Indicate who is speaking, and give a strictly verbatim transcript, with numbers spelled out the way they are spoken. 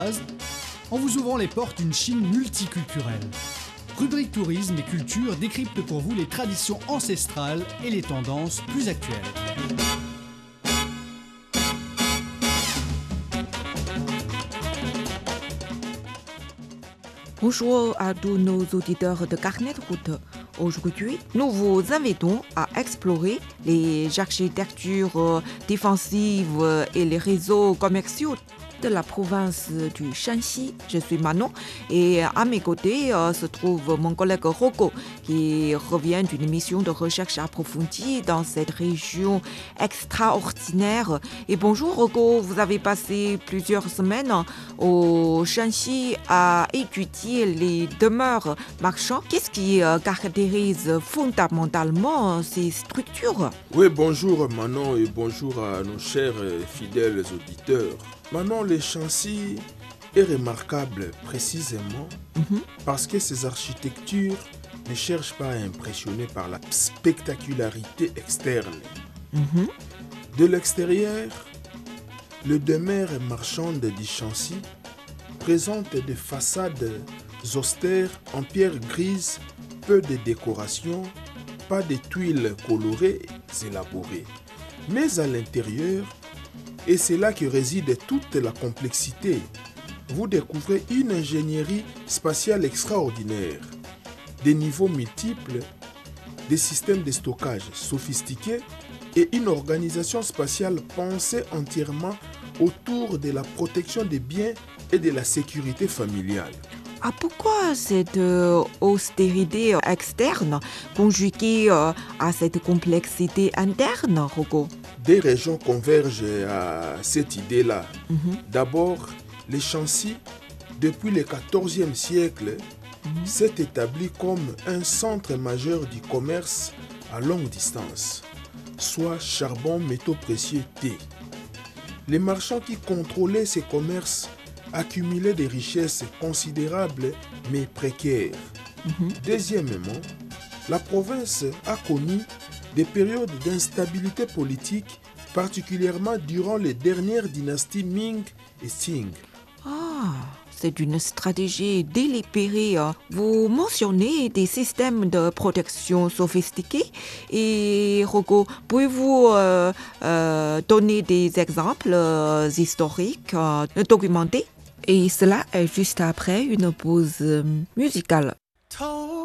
Speaker 1: en vous ouvrant les portes d'une Chine multiculturelle. Rubrique Tourisme et Culture décrypte pour vous les traditions ancestrales et les tendances plus actuelles.
Speaker 2: Bonjour à tous nos auditeurs de Carnet de route. Aujourd'hui, nous vous invitons à explorer les architectures défensives et les réseaux commerciaux de la province du Shanxi. Je suis Manon et à mes côtés euh, se trouve mon collègue Rocco qui revient d'une mission de recherche approfondie dans cette région extraordinaire. Et bonjour Rocco, vous avez passé plusieurs semaines au Shanxi à étudier les demeures marchands. Qu'est-ce qui euh, caractérise fondamentalement ces structures?
Speaker 3: Oui, bonjour Manon et bonjour à nos chers et fidèles auditeurs. Manon, le Shanxi est remarquable précisément mm-hmm. parce que ses architectures ne cherchent pas à impressionner par la spectacularité externe. Mm-hmm. De l'extérieur, le demeure marchande du Shanxi présente des façades austères en pierre grise, peu de décoration, pas de tuiles colorées et élaborées. Mais à l'intérieur, et c'est là que réside toute la complexité. Vous découvrez une ingénierie spatiale extraordinaire, des niveaux multiples, des systèmes de stockage sophistiqués et une organisation spatiale pensée entièrement autour de la protection des biens et de la sécurité familiale.
Speaker 2: Ah, pourquoi cette euh, austérité externe conjuguée euh, à cette complexité interne, Rocco?
Speaker 3: Des régions convergent à cette idée-là. Mm-hmm. D'abord, le Shanxi, depuis le quatorzième siècle, mm-hmm. s'est établi comme un centre majeur du commerce à longue distance, soit charbon, métaux précieux, thé. Les marchands qui contrôlaient ces commerces accumulaient des richesses considérables mais précaires. Mm-hmm. Deuxièmement, la province a connu des périodes d'instabilité politique, particulièrement durant les dernières dynasties Ming et Qing.
Speaker 2: Ah, c'est une stratégie délibérée. Vous mentionnez des systèmes de protection sophistiqués. Et Rocco, pouvez-vous euh, euh, donner des exemples euh, historiques euh, documentés? Et cela est juste après une pause musicale.